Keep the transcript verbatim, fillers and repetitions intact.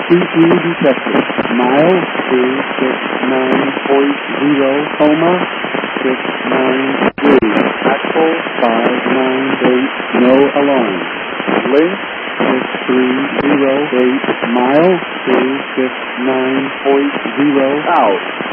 C Q detected. Miles two six nine point zero, Coma six nine three. Axel five nine eight, no alarm. Link six three zero eight, Miles two six nine point zero, out.